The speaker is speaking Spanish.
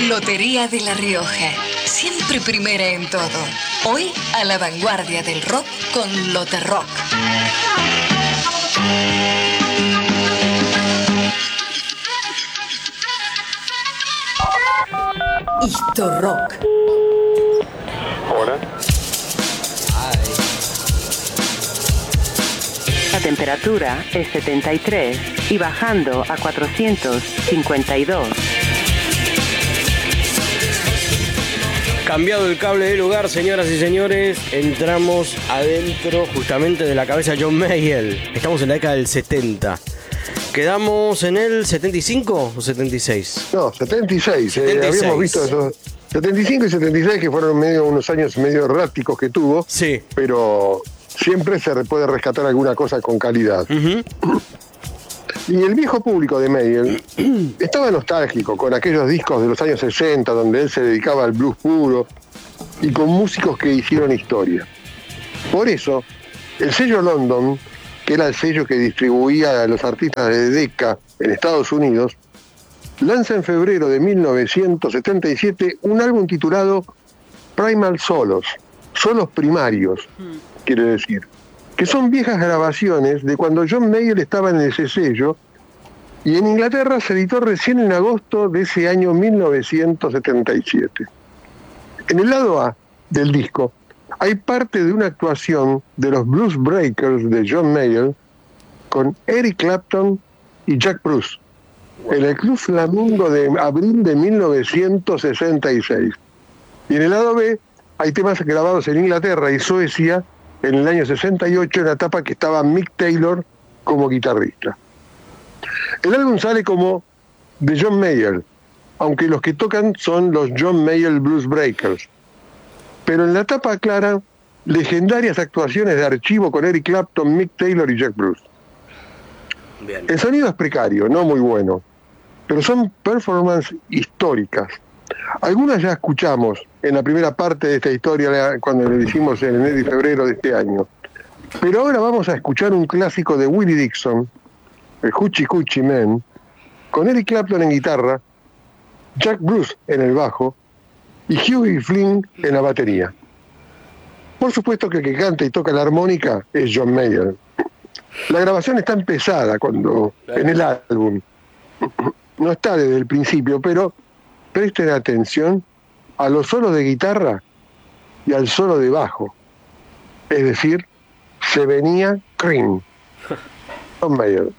Lotería de La Rioja, siempre primera en todo. Hoy a la vanguardia del rock con Loterrock. Historrock. Hola. La temperatura es 73 y bajando a 452. Cambiado el cable de lugar, señoras y señores, entramos adentro justamente de la cabeza de John Mayall. Estamos en la década del 70. ¿Quedamos en el 75 o 76? No, 76. 76. Habíamos visto esos 75 y 76 que fueron unos años medio erráticos que tuvo. Sí. Pero siempre se puede rescatar alguna cosa con calidad. Uh-huh. Y el viejo público de Mayall estaba nostálgico con aquellos discos de los años 60 donde él se dedicaba al blues puro y con músicos que hicieron historia. Por eso, el sello London, que era el sello que distribuía a los artistas de Decca en Estados Unidos, lanza en febrero de 1977 un álbum titulado Primal Solos, solos primarios, quiere decir, que son viejas grabaciones de cuando John Mayall estaba en ese sello, y en Inglaterra se editó recién en agosto de ese año 1977. En el lado A del disco hay parte de una actuación de los Blues Breakers de John Mayall con Eric Clapton y Jack Bruce en el Club Flamingo de abril de 1966. Y en el lado B hay temas grabados en Inglaterra y Suecia en el año 68, en la etapa que estaba Mick Taylor como guitarrista. El álbum sale como de John Mayall, aunque los que tocan son los John Mayall Blues Breakers. Pero en la tapa aclaran legendarias actuaciones de archivo con Eric Clapton, Mick Taylor y Jack Bruce. Bien. El sonido es precario, no muy bueno, pero son performances históricas. Algunas ya escuchamos en la primera parte de esta historia cuando lo hicimos en enero y febrero de este año. Pero ahora vamos a escuchar un clásico de Willie Dixon, el Hoochie Coochie Man, con Eric Clapton en guitarra, Jack Bruce en el bajo y Hughie Flynn en la batería. Por supuesto que el que canta y toca la armónica es John Mayall. La grabación está empezada en el álbum. No está desde el principio, pero presten atención a los solos de guitarra y al solo de bajo. Es decir, se venía Cream. John Mayall.